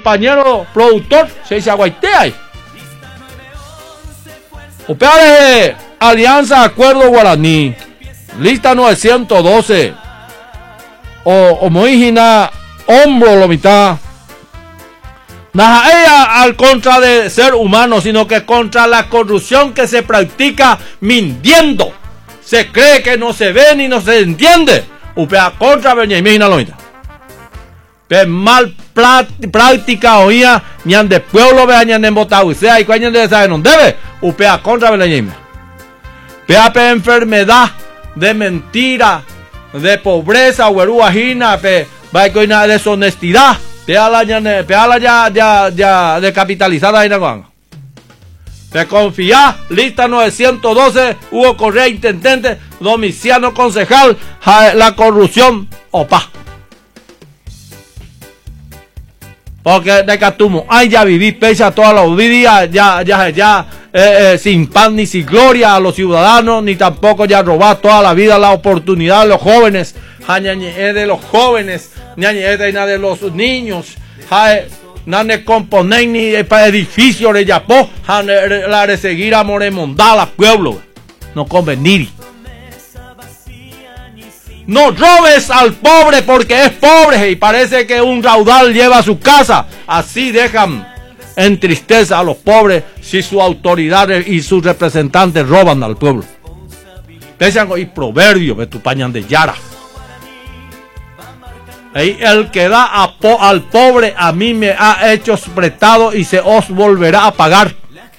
compañero productor, se dice Aguaitea. Upea Alianza Acuerdo Guaraní, lista 912. O Moígina, hombro lo mitad. Nada ella al contra de ser humano, sino que contra la corrupción que se practica mintiendo. Se cree que no se ve ni no se entiende. Upea contra Benjamín Aloita. Pe mal práctica oía, ñan de pueblo vea ñan de Botaucea y cuáñan de esa no debe. Upea contra Benjamín. Pea pe enfermedad de mentira, de pobreza, hueruajina, pe vaicoina de deshonestidad. Peala ya de capitalizada en Aguanga. Pe confía, lista 912, Hugo Correa, intendente, Domiciano, concejal, la corrupción, opa. Porque de Catumo, ay, ya viví, pese a toda la vida, ya, sin pan ni sin gloria a los ciudadanos, ni tampoco ya robar toda la vida la oportunidad de los jóvenes, de los jóvenes, de los niños, nane componer ni para edificio de Yapó, la de seguir a Moremondala, pueblo, no convenir. No robes al pobre porque es pobre y parece que un raudal lleva a su casa. Así dejan en tristeza a los pobres si sus autoridades y sus representantes roban al pueblo. Y proverbio de tu pañan de Yara. Y el que da al pobre a mí me ha hecho prestado y se os volverá a pagar.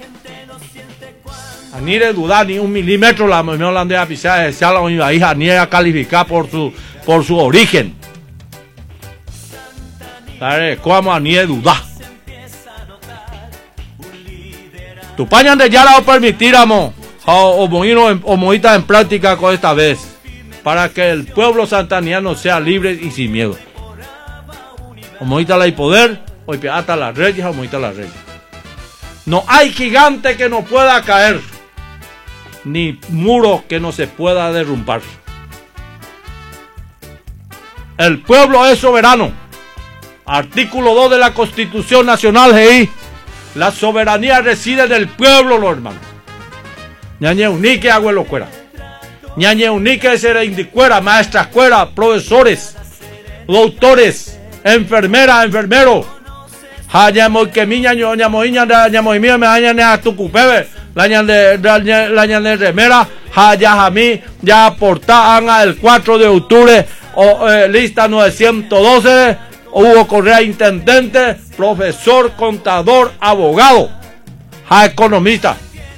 Ni de dudar ni un milímetro la me holandés a pisar se la mi hija ni a calificar por su origen. ¿Sabe cómo ni de dudar? Tu pañan de Yara o permitiramos o moita en práctica con esta vez para que el pueblo santaniano sea libre y sin miedo. O moita la y poder o hasta las reyes o moita las reyes. No hay gigante que no pueda caer, ni muro que no se pueda derrumbar. El pueblo es soberano. Artículo 2 de la Constitución Nacional GI. La soberanía reside en el pueblo, los hermanos. Ñañe unique abuelo cuera. Ñañe unique será indicuera, maestras cuera, profesores, doctores, enfermeras, enfermeros. Hayamo que mi ñaño ñamo y mío me hañan a tu cupebe. La ñan de remera, ya a mí, ya aportaban el 4 de octubre, lista 912, Hugo Correa, intendente, profesor, contador, abogado, economista,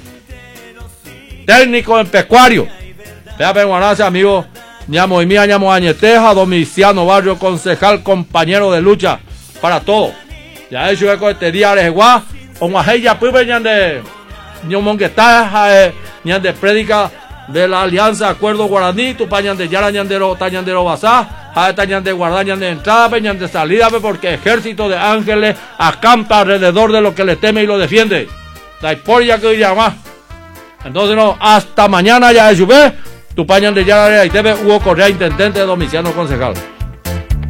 técnico en pecuario. Vea, gracias, amigo, ñamo y mía, ñamo Añeteja, Domiciano Barrio, concejal, compañero de lucha, para todo. Ya hecho eco este día, Areguá, o Majeya, pues venían de Ñomón que está ñan de prédica de la Alianza Acuerdo Guaraní, tu pañan de Yara, ñandero, tañandero basá, tañan de guardar, ñan de entrada, ñan de salida, porque ejército de ángeles acampa alrededor de lo que le teme y lo defiende. Da por ya que diría más. Entonces no, hasta mañana ya de tu pañan de Yara, y te ve Hugo Correa, intendente de Domiciano, concejal.